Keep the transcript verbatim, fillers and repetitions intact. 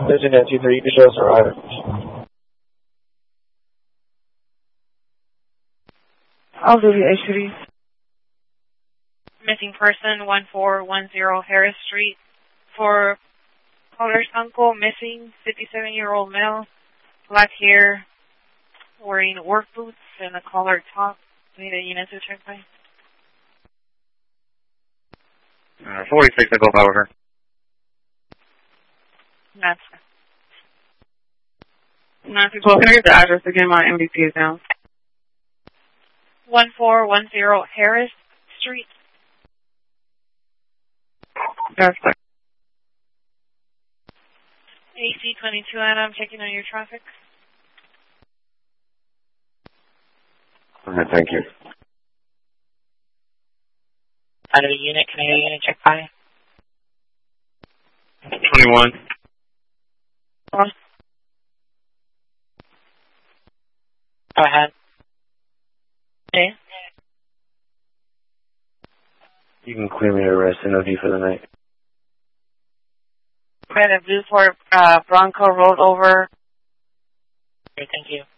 Vision at two three, you can show us arrival. I'll do the H D. Missing person, one four one zero Harris Street. For caller's uncle, missing, fifty-seven-year-old male, black hair, wearing work boots and a collared top. Need a unit to check by. Uh, forty-six, I go by with her. That's nine six one, can I get the address again? My M V P is down. one four one zero Harris Street. That's fine. A C twenty-two, and I'm checking on your traffic. Alright, thank you. Out of the unit, can I get a unit check by? twenty-one. Go ahead. Okay. You can clear me to arrest N O D for the night. Red and blue for uh, Bronco rolled over. Okay, thank you.